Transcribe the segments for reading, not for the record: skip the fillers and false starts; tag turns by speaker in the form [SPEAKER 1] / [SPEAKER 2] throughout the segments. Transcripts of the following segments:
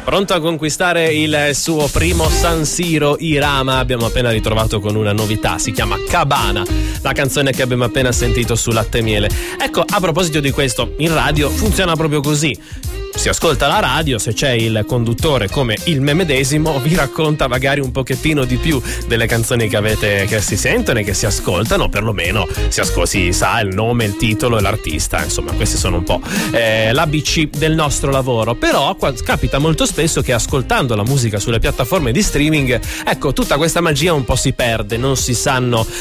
[SPEAKER 1] Pronto a conquistare il suo primo San Siro Irama. Abbiamo appena ritrovato con una novità, si chiama Cabana, la canzone che abbiamo appena sentito su Latte e Miele. Ecco, a proposito di questo, in radio funziona proprio così. Si ascolta la radio, se c'è il conduttore come il me medesimo vi racconta magari un pochettino di più delle canzoni che si sentono e che si ascoltano, perlomeno si sa il nome, il titolo e l'artista, insomma questi sono un po' l'ABC del nostro lavoro. Però capita molto spesso che ascoltando la musica sulle piattaforme di streaming, ecco, tutta questa magia un po' si perde, non si fa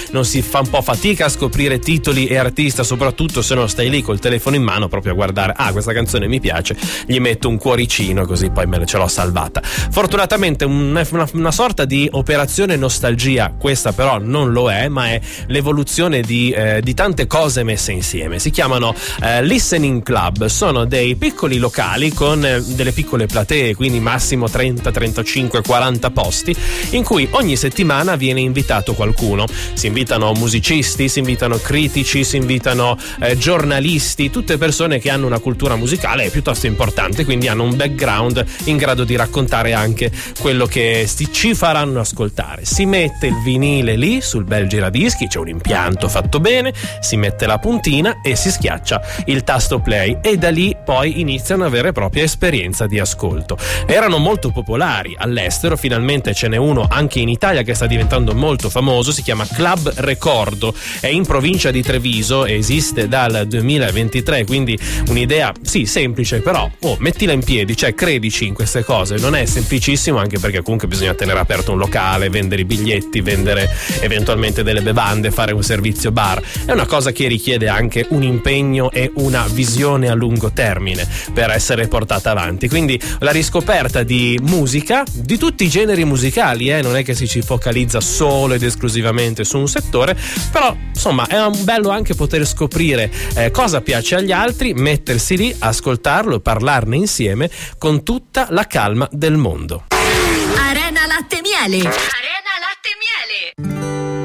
[SPEAKER 1] un po' fatica a scoprire titoli e artista, soprattutto se non stai lì col telefono in mano proprio a guardare, questa canzone mi piace, gli metto un cuoricino così poi ce l'ho salvata. Fortunatamente una sorta di operazione nostalgia, questa però non lo è, ma è l'evoluzione di tante cose messe insieme. Si chiamano listening club, sono dei piccoli locali con delle piccole platee, quindi massimo 30, 35, 40 posti, in cui ogni settimana viene invitato qualcuno. Si invitano musicisti, si invitano critici, si invitano giornalisti, tutte persone che hanno una cultura musicale piuttosto importante, quindi hanno un background in grado di raccontare anche quello che ci faranno ascoltare. Si mette il vinile lì sul bel giradischi, c'è un impianto fatto bene, si mette la puntina e si schiaccia il tasto play, e da lì poi inizia una vera e propria esperienza di ascolto. Erano molto popolari all'estero, finalmente ce n'è uno anche in Italia che sta diventando molto famoso, si chiama Club Recordo, è in provincia di Treviso, esiste dal 2023, quindi un'idea sì semplice, però mettila in piedi, cioè credici in queste cose, non è semplicissimo, anche perché comunque bisogna tenere aperto un locale, vendere i biglietti, vendere eventualmente delle bevande, fare un servizio bar, è una cosa che richiede anche un impegno e una visione a lungo termine per essere portata avanti. Quindi la riscoperta di musica, di tutti i generi musicali, non è che si ci focalizza solo ed esclusivamente su un settore, però insomma è un bello anche poter scoprire cosa piace agli altri, mettersi lì, ascoltarlo, parlarne insieme con tutta la calma del mondo.
[SPEAKER 2] Arena Latte e Miele. Arena Latte e Miele.